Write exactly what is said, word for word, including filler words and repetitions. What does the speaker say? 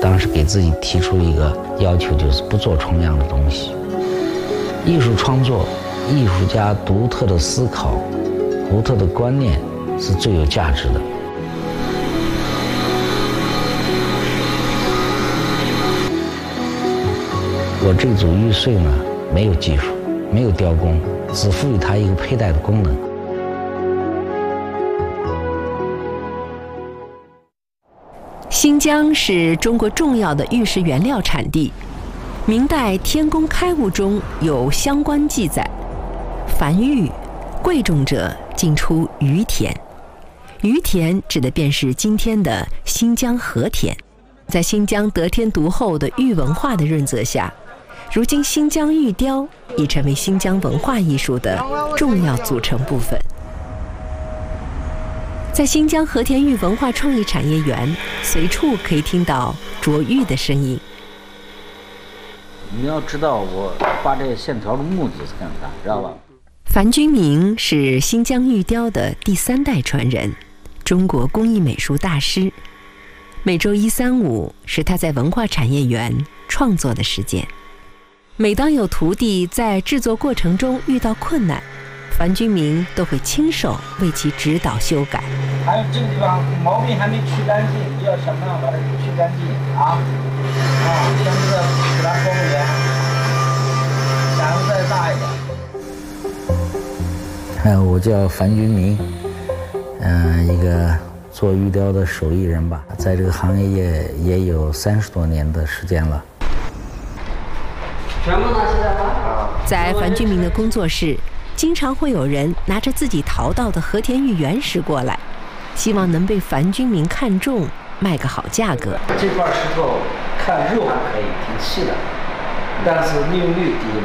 当时给自己提出一个要求，就是不做重样的东西。艺术创作，艺术家独特的思考，独特的观念是最有价值的。我这组玉穗呢，没有技术，没有雕工，只赋予它一个佩戴的功能。 新疆是中国重要的玉石原料产地，明代《天工开物》中有相关记载：凡玉，贵重者尽出于田。于田指的便是今天的新疆和田。在新疆得天独厚的玉文化的润泽下，如今新疆玉雕已成为新疆文化艺术的重要组成部分。在新疆和田玉文化创意产业园，随处可以听到琢玉的声音。 你要知道，我画这些线条的目的是干啥，知道吧？ 樊君明是新疆玉雕的第三代传人，中国工艺美术大师。每周一、三、五是他在文化产业园创作的时间。每当有徒弟在制作过程中遇到困难，樊君明都会亲手为其指导修改。 还有这个地方毛病还没去干净，你要想办法把它去干净啊！啊，像这个给它包个圆，想的再大一点。哎，我叫樊君明，嗯、呃，一个做玉雕的手艺人吧，在这个行业也也有三十多年的时间了。 全部拿起来吧。在樊君明的工作室，经常会有人拿着自己淘到的和田玉原石过来，希望能被樊君明看中，卖个好价格。 这块石头看肉还可以，挺细的，但是利用率低。